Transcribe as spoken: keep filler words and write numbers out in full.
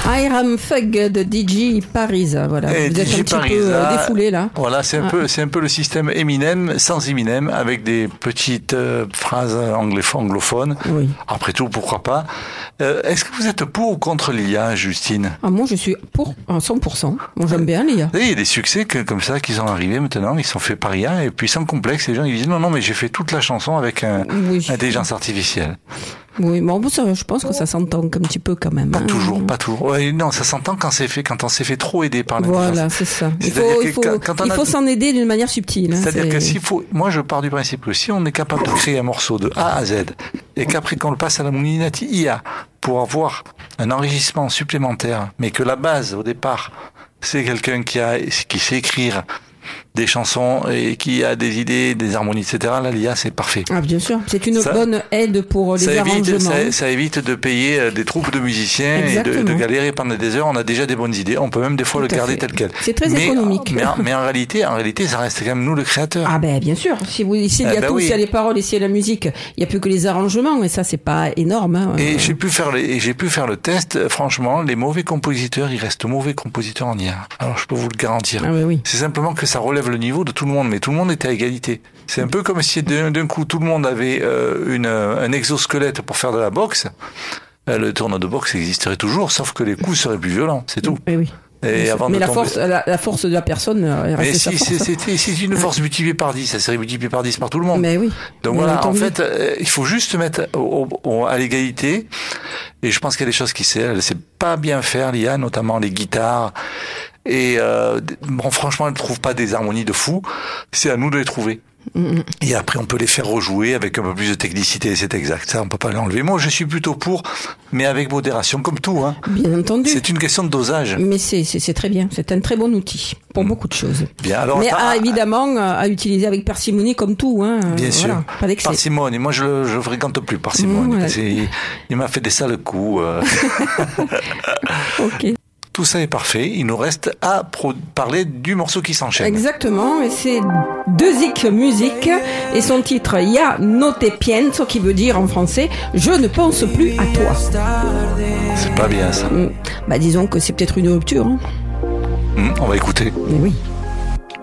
Hiram Fugg de D J Paris, voilà. Et vous êtes D J un petit Paris, peu là, défoulé là. Voilà, c'est un ah. peu, c'est un peu le système Eminem sans Eminem, avec des petites euh, phrases anglophones. Oui. Après tout, pourquoi pas. Euh, est-ce que vous êtes pour ou contre l'I A, Justine? Ah, moi, je suis pour à cent pour cent. Moi, j'aime bien l'I A. Il y a des succès que, comme ça qui sont arrivés maintenant, ils sont faits par I A, et puis sans complexe, les gens ils disent non, non, mais j'ai fait toute la chanson avec un, oui. intelligence artificielle. Oui, bon, ça, je pense que ça s'entend un petit peu quand même. Pas hein. toujours, pas toujours. Ouais, non, ça s'entend quand c'est fait, quand on s'est fait trop aider par l'intelligence. Voilà, c'est ça. Il faut, il faut, quand, quand il faut a... s'en aider d'une manière subtile. Hein, C'est-à-dire c'est... que s'il faut, moi je pars du principe que si on est capable de créer un morceau de A à Z, et qu'après qu'on le passe à la moulinette I A pour avoir un enrichissement supplémentaire, mais que la base au départ, c'est quelqu'un qui a, qui sait écrire des chansons et qui a des idées, des harmonies, et cetera. Là, l'I A, c'est parfait. Ah, bien sûr. C'est une ça, bonne aide pour les ça arrangements. Évite, ça, ça évite de payer des troupes de musiciens Exactement. et de, de galérer pendant des heures. On a déjà des bonnes idées. On peut même des fois Tout le garder fait. tel quel. C'est très mais, économique. Mais, mais en réalité, en réalité, ça reste quand même nous le créateur. Ah ben bien sûr. Si vous, s'il y a eh ben tout, oui. s'il y a les paroles et s'il y a la musique, il y a plus que les arrangements. Mais ça, c'est pas énorme. Hein. Et j'ai pu faire le, et j'ai pu faire le test. Franchement, les mauvais compositeurs, ils restent mauvais compositeurs en I A. Alors, je peux vous le garantir. Ah, ben oui. C'est simplement que ça relève le niveau de tout le monde. Mais tout le monde était à égalité. C'est un peu comme si d'un, d'un coup tout le monde avait euh, une, un exosquelette pour faire de la boxe. Euh, le tournoi de boxe existerait toujours, sauf que les coups seraient plus violents, c'est tout. Et oui. Et avant mais de la, tomber... force, la, la force de la personne reste mais si, sa force. C'est, c'était, c'est une force multipliée par dix, ça serait multiplié par dix par tout le monde. Mais oui. Donc mais voilà, en fait, euh, il faut juste mettre au, au, à l'égalité. Et je pense qu'il y a des choses qui sait, elle sait pas bien faire, l'I A, notamment les guitares. Et euh, bon, franchement, elle ne trouve pas des harmonies de fou. C'est à nous de les trouver. Mmh. Et après, on peut les faire rejouer avec un peu plus de technicité. C'est exact. Ça, on peut pas l'enlever. Moi, je suis plutôt pour, mais avec modération, comme tout. Hein. Bien entendu. C'est une question de dosage. Mais c'est, c'est, c'est très bien. C'est un très bon outil pour mmh. beaucoup de choses. Bien. Alors, mais à, évidemment, à utiliser avec parcimonie, comme tout. Hein. Bien voilà, sûr. pas d'excès. Parcimonie. Moi, je le, je le fréquente plus, parcimonie. Mmh, ouais. il, il m'a fait des sales coups. Euh. Ok. Tout ça est parfait. Il nous reste à pro- parler du morceau qui s'enchaîne. Exactement. Et c'est De Zik Music et son titre Ya no te pienso, qui veut dire en français Je ne pense plus à toi. C'est pas bien ça. Mmh. Bah disons que c'est peut-être une rupture. Hein. Mmh, on va écouter. Mais oui.